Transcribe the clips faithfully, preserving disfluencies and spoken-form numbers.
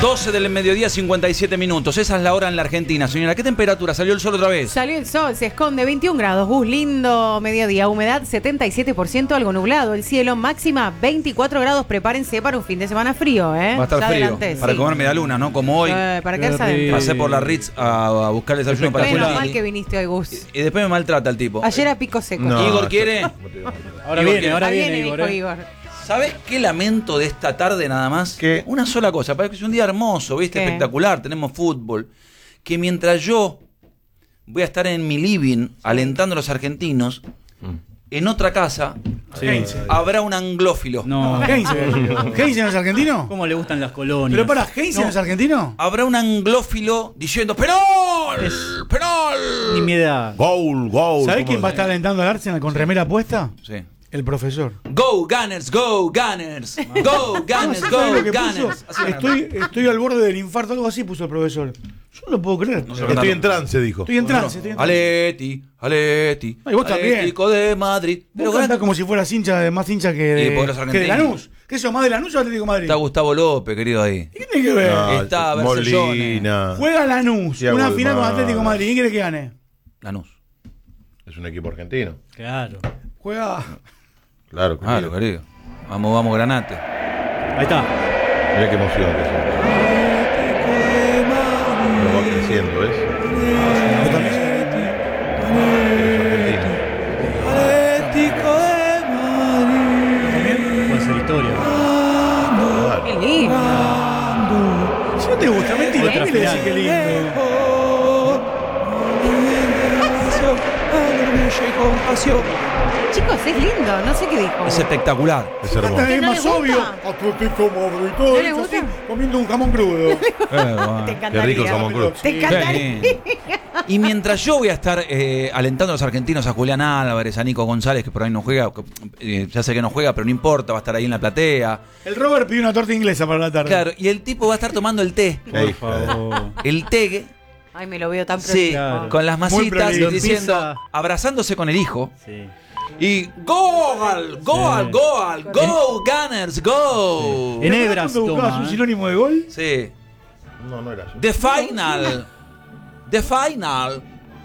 doce del mediodía, cincuenta y siete minutos. Esa es la hora en la Argentina. Señora, ¿qué temperatura? ¿Salió el sol otra vez? Salió el sol, se esconde veintiún grados. Gus, lindo mediodía. Humedad setenta y siete por ciento, algo nublado. El cielo máxima veinticuatro grados. Prepárense para un fin de semana frío, ¿eh? Va a estar ya frío. Adelante, para sí. comer media luna, ¿no? Como hoy. Eh, para quedarse adentro. Pasé por la Ritz a, a buscar el desayuno para Menos Juli. mal que viniste hoy, Gus. Y, y después me maltrata el tipo. Ayer a pico seco. No, Igor quiere. Ahora Igor viene, quiere. ahora Ahí viene, viene, Igor. dijo eh. Igor. ¿Sabés qué lamento de esta tarde nada más? ¿Qué? Una sola cosa. Parece que es un día hermoso, ¿viste? ¿Qué? Espectacular. Tenemos fútbol. Que mientras yo voy a estar en mi living alentando a los argentinos, en otra casa Sí. habrá un anglófilo. No. ¿Heinze? ¿Heinze no es argentino? ¿Cómo le gustan las colonias? Pero para, ¿Heinze no es argentino? Habrá un anglófilo diciendo ¡Penal! Es- ¡Penal! Ni mi edad. Goal, goal. ¿Sabés ¿cómo quién va a es? estar alentando al Arsenal con remera puesta? Sí. El profesor. Go Gunners, go Gunners, go Gunners, ¿Sabés go lo que puso? Gunners. Así van a Estoy, estoy al borde del infarto, algo así puso el profesor. Yo no lo puedo creer. No sé. Estoy en trance, dijo. Estoy en trance, estoy en trance. Aleti, Aleti, Ay, vos también. Atlético de Madrid. Vos cantás como si fueras hincha de más hincha que Y por de, los que de argentinos. Lanús. ¿Qué eso, más de Lanús o Atlético de Madrid? Está Gustavo López, querido, ahí. ¿Qué tiene que ver? No, Está Bercellone. Molina. Juega Lanús, Thiago una final con Almada. Atlético de Madrid. ¿Quién quiere que gane? Lanús. Es un equipo argentino. Claro. Juega. Claro, Claro, querido. querido. Vamos, vamos, Granate. Ahí está. Mirá qué emoción que es. Pero va creciendo, ¿ves? Atlético de Madrid. Puede ser historia. Claro. Qué lindo. Si no te gusta, mentira. Otra ¿Qué le decís final. que lindo? Chicos, es lindo. No sé qué dijo. Es espectacular. Es hermoso. Es ¿No más le gusta? obvio. Atlético de Madrid. Todo ¿No le eso gusta? así, comiendo un jamón crudo. Te Qué encantaría. rico jamón crudo. Te encantaría. Y mientras yo voy a estar eh, alentando a los argentinos, a Julián Álvarez, a Nico González, que por ahí no juega, que, eh, ya sé que no juega, pero no importa, va a estar ahí en la platea. El Robert pidió una torta inglesa para la tarde. Claro, y el tipo va a estar tomando el té. Qué hija Por de- favor. El té, que- Ay, me lo veo tan sí, prolijo. Claro. con las masitas, prolijo. diciendo, Empieza- abrazándose con el hijo. Sí. Y gol, gol, Sí. gol, go Gunners, go. En hebras ¿Cuándo buscabas toma, un ¿eh? sinónimo de gol? Sí. No, no era yo. The final. The final.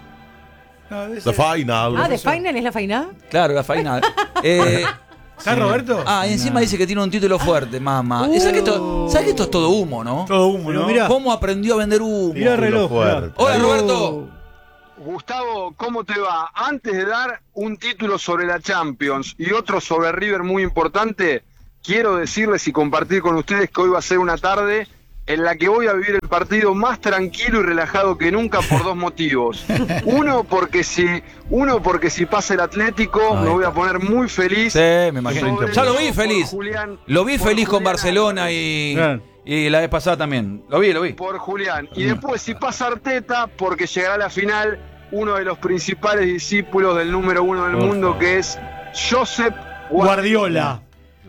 No, debe The ser. final. Ah, ¿de Final es la final? Claro, la final. Eh, ¿Está Roberto? ah, y encima dice que tiene un título fuerte, mamá. ¿Sabes que esto, sabés que esto es todo humo, no? Todo humo, Pero ¿no? mirá. ¿Cómo aprendió a vender humo? Mirá el reloj. fuerte. mirá. Hola, Ahí. Roberto. Gustavo, ¿cómo te va? Antes de dar un título sobre la Champions y otro sobre River muy importante, quiero decirles y compartir con ustedes que hoy va a ser una tarde en la que voy a vivir el partido más tranquilo y relajado que nunca por dos motivos. Uno porque si, uno porque si pasa el Atlético Ahí me voy a está. poner muy feliz. Sí, me imagino. Sobre Ya lo todo vi por feliz. Julián- Lo vi por feliz con Julián Barcelona y, Claro. y la vez pasada también. Lo vi, lo vi. por Julián. Y después, si pasa Arteta, porque llegará a la final uno de los principales discípulos del número uno del Por mundo, favor. que es Josep Guardiola.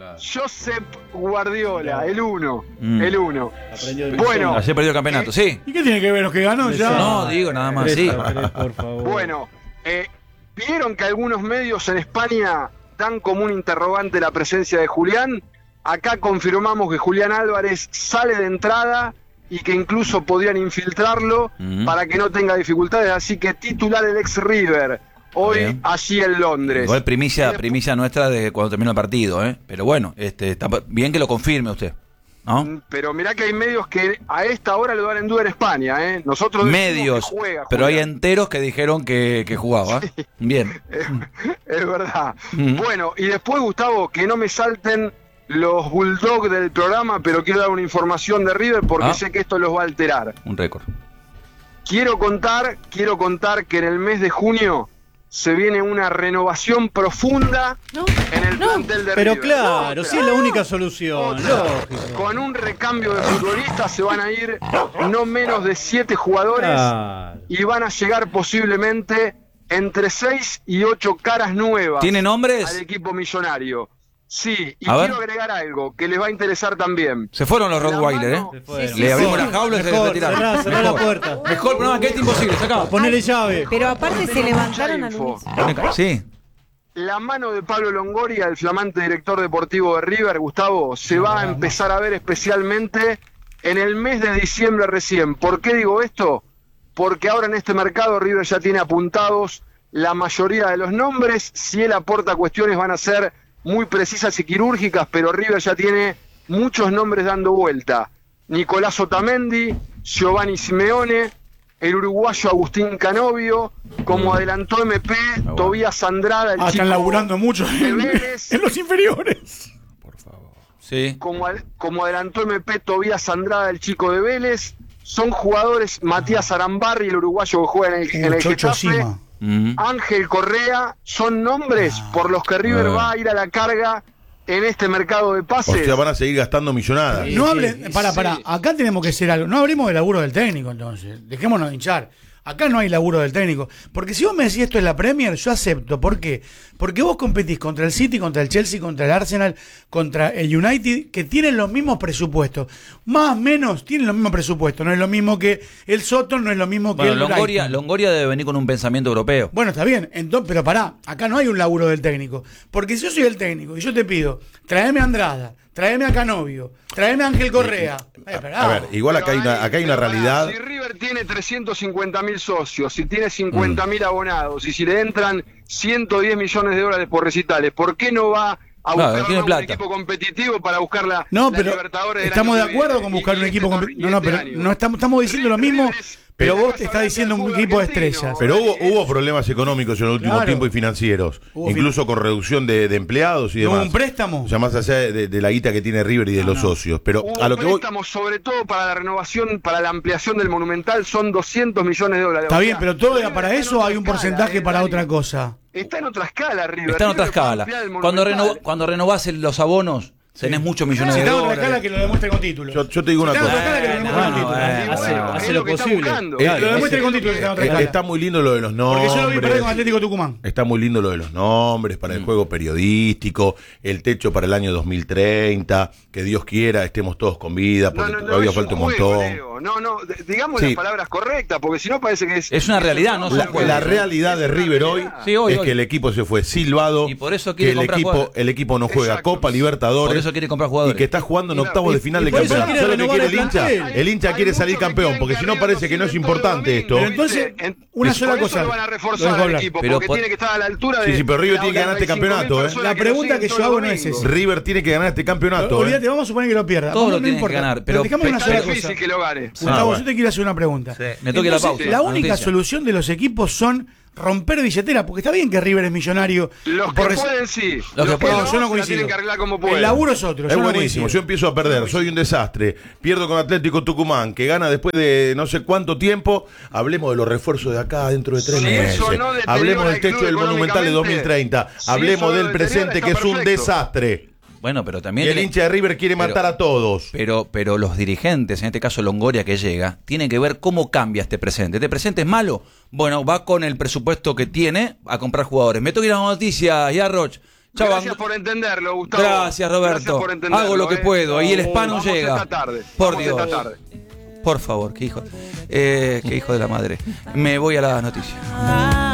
Josep Guardiola, el uno. Mm. El uno. Aprendió el Bueno. Ayer perdió el campeonato, sí. ¿Y qué tiene que ver los que ganó ya? No, digo nada más, sí. Tres a tres, por favor. Bueno, eh, vieron que algunos medios en España dan como un interrogante la presencia de Julián. Acá confirmamos que Julián Álvarez sale de entrada y que incluso podrían infiltrarlo Mm. para que no tenga dificultades. Así que titular el ex River, hoy Bien. allí en Londres. Igual primicia, Y después- primicia nuestra de cuando terminó el partido, ¿eh? Pero bueno, este, está bien que lo confirme usted, ¿no? Pero mirá que hay medios que a esta hora lo dan en duda en España, ¿eh? Nosotros decimos Medios, que juega, pero hay Julián. enteros que dijeron que, que jugaba. Bien. Es verdad. Mm. Bueno, y después, Gustavo, que no me salten los bulldogs del programa, pero quiero dar una información de River porque Ah. sé que esto los va a alterar. Un récord. Quiero contar, quiero contar que en el mes de junio se viene una renovación profunda No, en el no. plantel de Pero River. claro, Otra. sí es la única solución. Otra. Lógico. Con un recambio de futbolistas se van a ir no menos de siete jugadores Claro. y van a llegar posiblemente entre seis y ocho caras nuevas ¿Tiene al nombres? equipo millonario. Sí, y A ver. quiero agregar algo que les va a interesar también. Se fueron los La Rottweiler, ¿eh? mano- Se fueron. Sí, Le sí, abrimos sí. la jaula y se Mejor, retiraron. cerrá, cerrá la puerta. Mejor programa que este imposible, sacá. Ponele llave. Pero aparte se levantaron a info. Luis. Sí. La mano de Pablo Longoria, el flamante director deportivo de River, Gustavo, se va a empezar a ver especialmente en el mes de diciembre recién. ¿Por qué digo esto? Porque ahora en este mercado River ya tiene apuntados la mayoría de los nombres. Si él aporta cuestiones van a ser muy precisas y quirúrgicas, pero River ya tiene muchos nombres dando vuelta. Nicolás Otamendi, Giovanni Simeone, el uruguayo Agustín Canovio, como adelantó M P, bueno. Tobías Andrada, el Ah, chico están laburando mucho de en, Vélez. en los inferiores. Sí. Como, al- como adelantó M P, Tobías Andrada, el chico de Vélez. Son jugadores Matías Arambarri, el uruguayo que juega en el, en Uh, el Chocho Getafe. Sima. Mm. Ángel Correa, son nombres por los que River Ah. va a ir a la carga en este mercado de O pases. sea, van a seguir gastando millonadas. No hablen, para, sí. para, acá tenemos que hacer algo. No hablemos del laburo del técnico, entonces. Dejémonos de hinchar. Acá no hay laburo del técnico. Porque si vos me decís esto es la Premier, yo acepto. ¿Por qué? Porque vos competís contra el City, contra el Chelsea, contra el Arsenal, contra el United, que tienen los mismos presupuestos. Más o menos tienen los mismos presupuestos. No es lo mismo que el Soton, no es lo mismo que Bueno, el Longoria, Brighton. Longoria debe venir con un pensamiento europeo. Bueno, está bien, entonces, pero pará, acá no hay un laburo del técnico. Porque si yo soy el técnico y yo te pido, tráeme a Andrada, tráeme a Canovio, tráeme a Ángel Correa. Eh, pará. A ver, igual acá hay una, acá hay una Pero pará, realidad. Si River tiene trescientos cincuenta mil socios, si tiene cincuenta mil abonados y si le entran ciento diez millones de dólares por recitales, ¿por qué no va a Claro, buscar tiene un plata. equipo competitivo para buscar la, No, la pero Libertadores del estamos de año que acuerdo viene? con buscar Y- un y equipo. este comp- tor- y No, no, este pero año. no estamos, estamos diciendo lo mismo, River es- pero River vos es te estás grande diciendo del un fútbol equipo de argentino. estrellas. Pero hubo, hubo problemas económicos en el último Claro. tiempo y financieros, Hubo incluso con reducción de, de empleados y ¿No hubo demás. un préstamo? O sea, más allá de, de la guita que tiene River y de los socios. Pero Hubo a lo que voy. préstamos, sobre todo para la renovación, para la ampliación del Monumental, son doscientos millones de dólares. Está O bien, sea, pero todo River para está en eso otra hay un escala, porcentaje eh, para Dani. otra cosa. Está en otra escala, River. Está en otra River va a escala. ampliar el Cuando, Monumental. reno- cuando renovás el- los abonos, tenés muchos millones Si de está en otra dólares. escala que lo demuestre con títulos. Yo, yo te digo una Si está en cosa. otra escala que lo demuestre con Bueno, títulos. bueno, Y hace- bueno, hace es lo que está posible. buscando. Eh, Que lo demuestre ese- con títulos que está en otra Eh, escala. Está muy lindo lo de los Porque nombres. yo lo vi perder con Atlético Tucumán. Está muy lindo lo de los nombres para el juego periodístico, el techo para el año dos mil treinta, que Dios quiera estemos todos con vida, No, porque no, no, todavía es un falta un juego, montón. Leo. No, no, d- digamos Sí. las palabras correctas, porque si no parece que es... Es una realidad, no La, son juegos. la realidad de River hoy Sí, hoy, es hoy. que el equipo se fue silbado, Y por eso que quiere el comprar equipo, jugadores. el equipo no juega Exacto. Copa Libertadores Por eso quiere comprar y jugadores. que está jugando en Y- octavos de y- final y de por eso campeonato. quiere ¿Sabes lo que quiere el renovar el hincha? plantel. El hincha Hay quiere muchos salir que campeón, quieren porque si no cargar parece que no es doscientos importante el esto. domingo, Pero entonces, ¿viste? En- una por sola eso cosa. lo van a Lo reforzar dejo al hablar. equipo, Pero porque por- tiene que estar a la altura de... Sí, sí, pero River las tiene que ganar este cuarenta y cinco mil campeonato, ¿eh? personas La que lo pregunta siguen que todos yo hago los no es domingos. esa. River tiene que ganar este campeonato. ¿eh? Olvídate, vamos a suponer que lo pierda. Todo No, lo no tiene que importa. ganar, pero- Dejame una Está sola difícil cosa. que lo gane. Gustavo, Ah, bueno. yo te quiero hacer una pregunta. Sí, me toque la Entonces, pausa. La Una única noticia. solución de los equipos son romper billetera, porque está bien que River es millonario. Los que por res- pueden, sí. Los que pueden. No, yo no se la coincido. tienen que arreglar como pueden. El laburo es otro. Es yo no buenísimo, yo coincido. empiezo a perder, soy un desastre, pierdo con Atlético Tucumán, que gana después de no sé cuánto tiempo, hablemos de los refuerzos de acá dentro de tres Si meses, eso no deteriora hablemos del el techo club del Monumental de dos mil treinta, económicamente, si hablemos eso no del lo deteriora, presente que está es un perfecto. desastre, Bueno, pero y también... el tiene- hincha de River quiere pero- matar a todos. Pero, pero los dirigentes, en este caso Longoria que llega, tienen que ver cómo cambia este presente. ¿Este presente es malo? Bueno, va con el presupuesto que tiene a comprar jugadores. Me toca ir a las noticias, ya Roch. Chau, Gracias Ang- por entenderlo, Gustavo. Gracias, Roberto. Gracias por entenderlo, Hago lo que eh. puedo. Y el spa no Vamos llega. esta tarde. Por Vamos Dios. esta tarde. Por favor, qué hijo. Eh, qué hijo de la madre. Me voy a las noticias.